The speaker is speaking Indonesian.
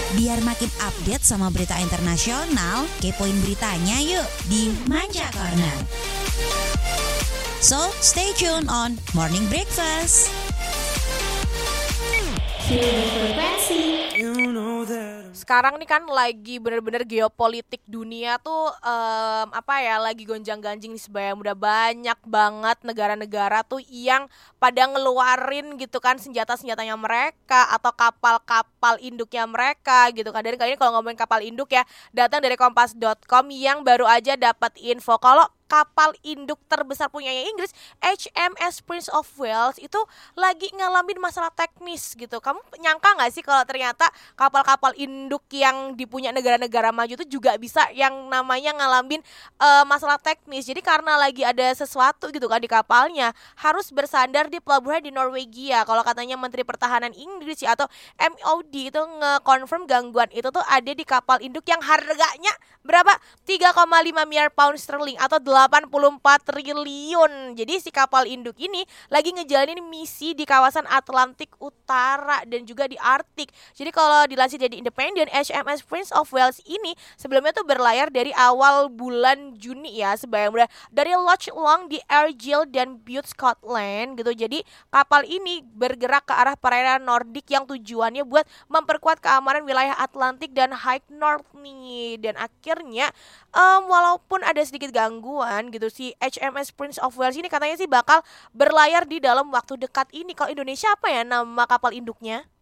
Biar makin update sama berita internasional, kepoin beritanya yuk di Manca Corner. So, stay tuned on Morning Breakfast. Sekarang nih kan lagi bener-bener geopolitik dunia tuh lagi gonjang-ganjing nih sebaya muda, banyak banget negara-negara tuh yang pada ngeluarin gitu kan senjata-senjatanya mereka atau kapal-kapal induknya mereka gitu kan. Dan kali ini kalau ngomongin kapal induk ya, datang dari kompas.com yang baru aja dapat info kalau kapal induk terbesar punyanya Inggris, HMS Prince of Wales itu lagi ngalamin masalah teknis gitu. Kamu nyangka gak sih kalau ternyata kapal-kapal induk yang dipunya negara-negara maju itu juga bisa yang namanya ngalamin masalah teknis. Jadi karena lagi ada sesuatu gitu kan di kapalnya, harus bersandar di pelabuhan di Norwegia. Kalau katanya Menteri Pertahanan Inggris ya, atau MOD itu nge-confirm gangguan itu tuh ada di kapal induk yang harganya berapa? 3,5 miliar pound sterling atau 84 triliun. Jadi si kapal induk ini lagi ngejalanin misi di kawasan Atlantik Utara dan juga di Arktik. Jadi kalau dilansir dari Independent, HMS Prince of Wales ini sebelumnya tuh berlayar dari awal bulan Juni ya, sebayang dari Loch Long di Argyll dan Bute, Scotland gitu. Jadi kapal ini bergerak ke arah perairan Nordik yang tujuannya buat memperkuat keamanan wilayah Atlantik dan High North nih. Dan akhirnya walaupun ada sedikit gangguan gitu, si HMS Prince of Wales ini katanya sih bakal berlayar di dalam waktu dekat ini. Kalau Indonesia apa ya nama kapal induknya?